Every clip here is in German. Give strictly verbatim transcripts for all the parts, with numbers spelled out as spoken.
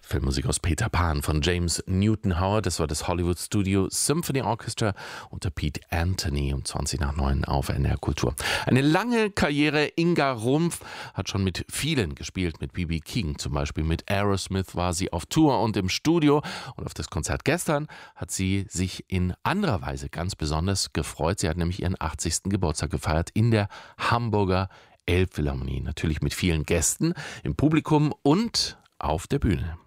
Filmmusik aus Peter Pan von James Newton Howard. Das war das Hollywood Studio Symphony Orchestra unter Pete Anthony um zwanzig nach neun auf N D R Kultur. Eine lange Karriere. Inga Rumpf hat schon mit vielen gespielt, mit B B King zum Beispiel. Mit Aerosmith war sie auf Tour und im Studio. Und auf das Konzert gestern hat sie sich in anderer Weise ganz besonders gefreut. Sie hat nämlich ihren achtzigsten Geburtstag gefeiert in der Hamburger Elbphilharmonie. Natürlich mit vielen Gästen im Publikum und auf der Bühne.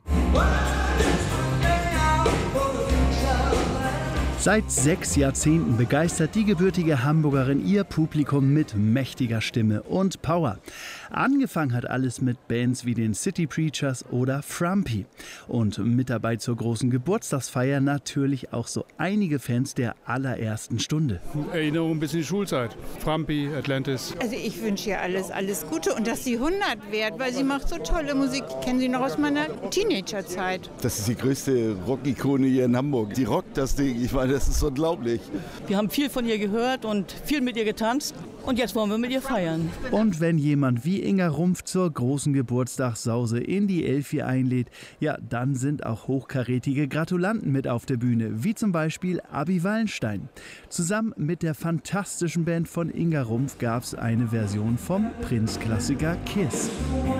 Seit sechs Jahrzehnten begeistert die gebürtige Hamburgerin ihr Publikum mit mächtiger Stimme und Power. Angefangen hat alles mit Bands wie den City Preachers oder Frumpy. Und mit dabei zur großen Geburtstagsfeier natürlich auch so einige Fans der allerersten Stunde. Erinnerung bis in die Schulzeit. Frumpy, Atlantis. Also ich wünsche ihr alles, alles Gute und dass sie hundert wird, weil sie macht so tolle Musik. Ich kenne sie noch aus meiner Teenagerzeit. Das ist die größte Rock-Ikone hier in Hamburg. Die rockt das Ding. Ich meine, das ist unglaublich. Wir haben viel von ihr gehört und viel mit ihr getanzt. Und jetzt wollen wir mit ihr feiern. Und wenn jemand wie Inga Rumpf zur großen Geburtstagssause in die Elfi einlädt, ja, dann sind auch hochkarätige Gratulanten mit auf der Bühne, wie zum Beispiel Abi Wallenstein. Zusammen mit der fantastischen Band von Inga Rumpf gab es eine Version vom Prince-Klassiker Kiss.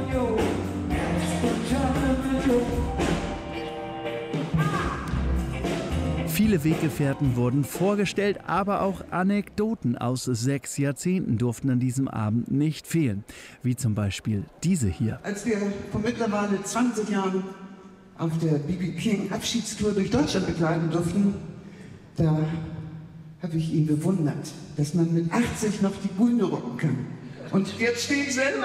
Viele Weggefährten wurden vorgestellt, aber auch Anekdoten aus sechs Jahrzehnten durften an diesem Abend nicht fehlen. Wie zum Beispiel diese hier. Als wir vor mittlerweile zwanzig Jahren auf der B B King Abschiedstour durch Deutschland begleiten durften, da habe ich ihn bewundert, dass man mit achtzig noch die Bühne rocken kann. Und jetzt steht selber.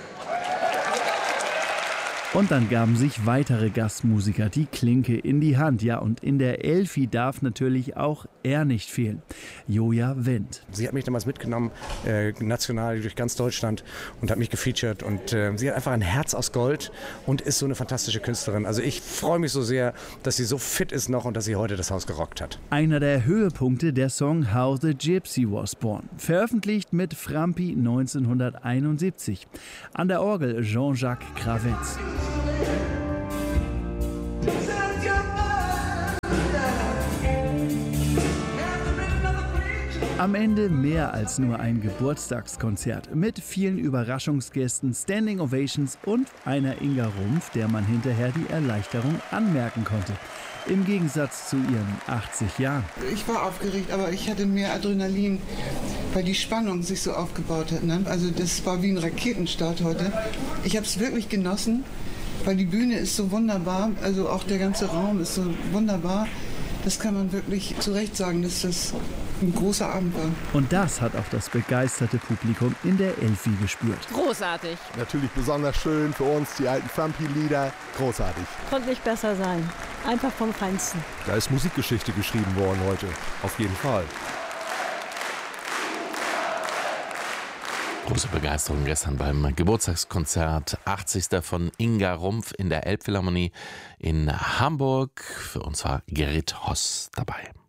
Und dann gaben sich weitere Gastmusiker die Klinke in die Hand. Ja, und in der Elfi darf natürlich auch er nicht fehlen. Joja Wendt. Sie hat mich damals mitgenommen, äh, national durch ganz Deutschland und hat mich gefeatured. Und äh, sie hat einfach ein Herz aus Gold und ist so eine fantastische Künstlerin. Also ich freue mich so sehr, dass sie so fit ist noch und dass sie heute das Haus gerockt hat. Einer der Höhepunkte, der Song How the Gypsy Was Born. Veröffentlicht mit Frumpy neunzehnhunderteinundsiebzig. An der Orgel Jean-Jacques Kravetz. Am Ende mehr als nur ein Geburtstagskonzert mit vielen Überraschungsgästen, Standing Ovations und einer Inga Rumpf, der man hinterher die Erleichterung anmerken konnte. Im Gegensatz zu ihren achtzig Jahren. Ich war aufgeregt, aber ich hatte mehr Adrenalin, weil die Spannung sich so aufgebaut hat. Ne? Also das war wie ein Raketenstart heute. Ich habe es wirklich genossen, weil die Bühne ist so wunderbar, also auch der ganze Raum ist so wunderbar. Das kann man wirklich zu Recht sagen, dass das ein großer Abend war. Und das hat auch das begeisterte Publikum in der Elfi gespürt. Großartig. Natürlich besonders schön für uns, die alten Frumpy-Lieder. Großartig. Konnte nicht besser sein. Einfach vom Feinsten. Da ist Musikgeschichte geschrieben worden heute. Auf jeden Fall. Große Begeisterung gestern beim Geburtstagskonzert achtzigsten von Inga Rumpf in der Elbphilharmonie in Hamburg. Für uns war Gerrit Hoss dabei.